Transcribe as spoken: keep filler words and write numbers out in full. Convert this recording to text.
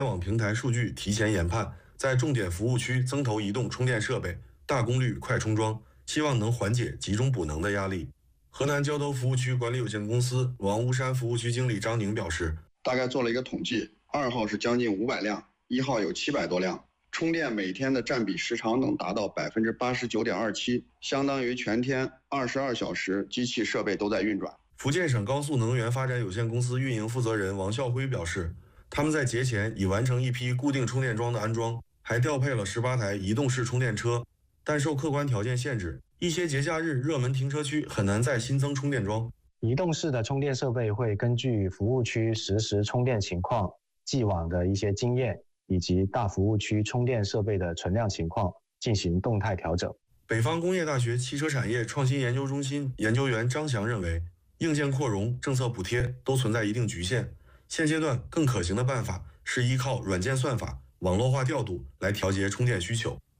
网平台数据提前研判，在重点服务区增投移动充电设备，大功率快充桩，希望能缓解集中补能的压力。河南交投服务区管理有限公司王屋山服务区经理张宁表示， 大概做了一个统计，二号是将近五百辆，一号有七百多辆，充电每天的占比时长能达到百分之八十九点二七，相当于全天二十二小时机器设备都在运转。 福建省高速能源发展有限公司运营负责人王孝辉表示，他们在节前已完成一批固定充电桩的安装，还调配了十八台移动式充电车，但受客观条件限制，一些节假日热门停车区很难再新增充电桩。 移动式的充电设备会根据服务区实时充电情况、既往的一些经验以及大服务区充电设备的存量情况进行动态调整。 北方工业大学汽车产业创新研究中心研究员张翔认为，硬件扩容、政策补贴都存在一定局限，现阶段更可行的办法是依靠软件算法、网络化调度来调节充电需求。